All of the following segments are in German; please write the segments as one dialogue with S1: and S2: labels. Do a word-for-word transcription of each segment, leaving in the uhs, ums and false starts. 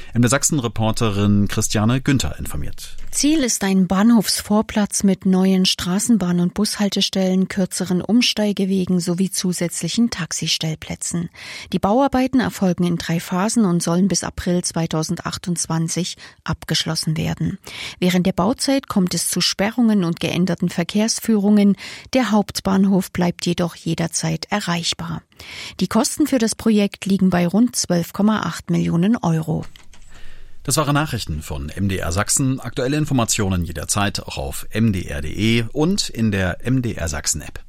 S1: M D R Sachsen-Reporterin Christiane Günther informiert.
S2: Ziel ist ein Bahnhofsvorplatz mit neuen Straßenbahn- und Bushaltestellen, kürzeren Umsteigewegen sowie zusätzlichen Taxistellplätzen. Die Bauarbeiten erfolgen in drei Phasen und sollen bis April zweitausendachtundzwanzig abgeschlossen werden. Während der Bauzeit kommt es zu Sperrungen und geänderten Verkehrsführungen. Der Hauptbahnhof bleibt jedoch jederzeit erreichbar. Die Kosten für das Projekt liegen bei rund zwölf Komma acht Millionen Euro.
S1: Das waren Nachrichten von M D R Sachsen. Aktuelle Informationen jederzeit auch auf m d r punkt d e und in der M D R Sachsen App.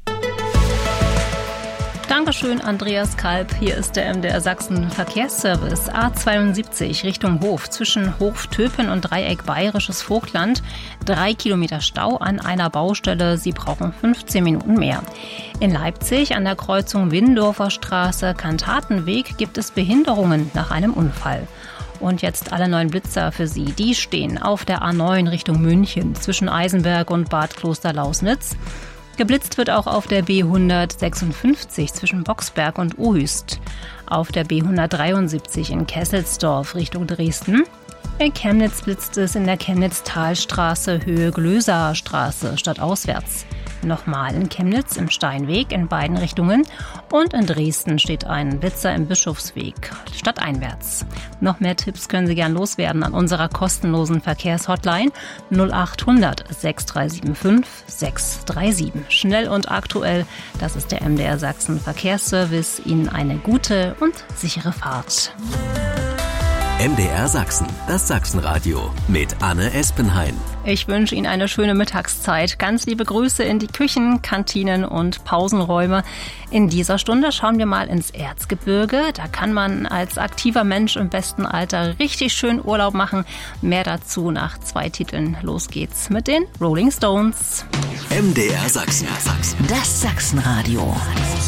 S3: Dankeschön, Andreas Kalb. Hier ist der M D R Sachsen Verkehrsservice. A zweiundsiebzig Richtung Hof zwischen Hof-Töpen und Dreieck Bayerisches Vogtland. Drei Kilometer Stau an einer Baustelle. Sie brauchen fünfzehn Minuten mehr. In Leipzig an der Kreuzung Windorfer Straße, Kantatenweg gibt es Behinderungen nach einem Unfall. Und jetzt alle neuen Blitzer für Sie. Die stehen auf der A neun Richtung München zwischen Eisenberg und Bad Klosterlausnitz. Geblitzt wird auch auf der B hundertsechsundfünfzig zwischen Boxberg und Uhüst. Auf der B hundertdreiundsiebzig in Kesselsdorf Richtung Dresden. In Chemnitz blitzt es in der Chemnitz-Talstraße Höhe Glösaer Straße stadtauswärts. Nochmal in Chemnitz im Steinweg in beiden Richtungen und in Dresden steht ein Blitzer im Bischofsweg stadteinwärts. Noch mehr Tipps können Sie gern loswerden an unserer kostenlosen Verkehrshotline null acht hundert sechs drei sieben fünf sechs drei sieben. Schnell und aktuell, das ist der M D R Sachsen Verkehrsservice. Ihnen eine gute und sichere Fahrt.
S4: M D R Sachsen, das Sachsenradio mit Anne Espenhain.
S3: Ich wünsche Ihnen eine schöne Mittagszeit. Ganz liebe Grüße in die Küchen, Kantinen und Pausenräume. In dieser Stunde schauen wir mal ins Erzgebirge. Da kann man als aktiver Mensch im besten Alter richtig schön Urlaub machen. Mehr dazu nach zwei Titeln. Los geht's mit den Rolling Stones.
S4: M D R Sachsen.
S5: Das Sachsenradio.